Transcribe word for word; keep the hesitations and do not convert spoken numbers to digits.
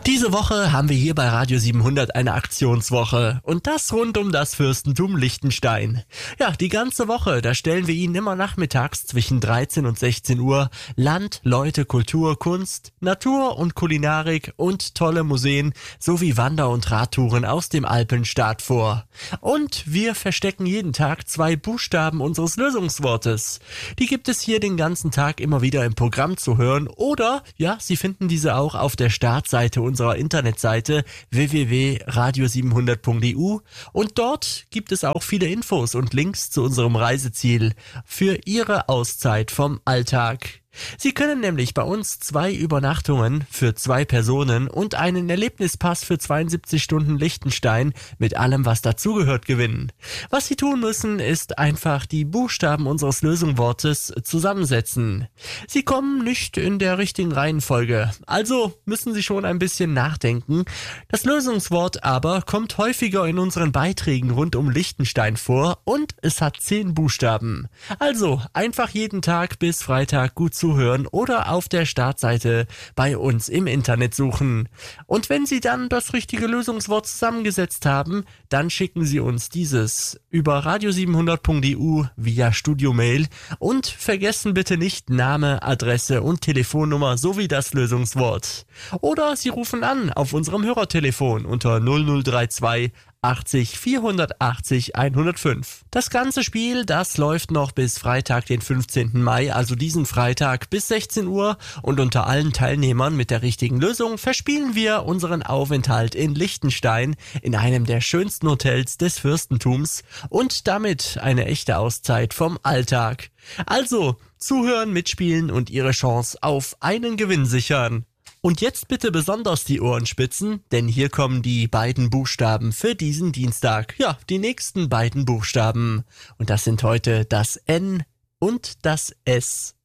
Diese Woche haben wir hier bei Radio siebenhundert eine Aktionswoche und das rund um das Fürstentum Liechtenstein. Ja, die ganze Woche, da stellen wir Ihnen immer nachmittags zwischen dreizehn und sechzehn Uhr Land, Leute, Kultur, Kunst, Natur und Kulinarik und tolle Museen sowie Wander- und Radtouren aus dem Alpenstaat vor. Und wir verstecken jeden Tag zwei Buchstaben unseres Lösungswortes. Die gibt es hier den ganzen Tag immer wieder im Programm zu hören oder, ja, Sie finden diese auch auf der Startseite unserer Internetseite w w w punkt radio siebenhundert punkt e u und dort gibt es auch viele Infos und Links zu unserem Reiseziel für Ihre Auszeit vom Alltag. Sie können nämlich bei uns zwei Übernachtungen für zwei Personen und einen Erlebnispass für zweiundsiebzig Stunden Liechtenstein mit allem, was dazugehört, gewinnen. Was Sie tun müssen, ist einfach die Buchstaben unseres Lösungswortes zusammensetzen. Sie kommen nicht in der richtigen Reihenfolge, also müssen Sie schon ein bisschen nachdenken. Das Lösungswort aber kommt häufiger in unseren Beiträgen rund um Liechtenstein vor und es hat zehn Buchstaben. Also einfach jeden Tag bis Freitag gut zuhören oder auf der Startseite bei uns im Internet suchen. Und wenn Sie dann das richtige Lösungswort zusammengesetzt haben, dann schicken Sie uns dieses über radio siebenhundert punkt e u via Studiomail und vergessen bitte nicht Name, Adresse und Telefonnummer sowie das Lösungswort. Oder Sie rufen an auf unserem Hörertelefon unter null null drei zwei achtzig vierhundertachtzig hundertfünf. Das ganze Spiel, das läuft noch bis Freitag, den fünfzehnten Mai, also diesen Freitag bis sechzehn Uhr und unter allen Teilnehmern mit der richtigen Lösung verspielen wir unseren Aufenthalt in Liechtenstein in einem der schönsten Hotels des Fürstentums und damit eine echte Auszeit vom Alltag. Also, zuhören, mitspielen und Ihre Chance auf einen Gewinn sichern. Und jetzt bitte besonders die Ohren spitzen, denn hier kommen die beiden Buchstaben für diesen Dienstag. Ja, die nächsten beiden Buchstaben. Und das sind heute das N und das S.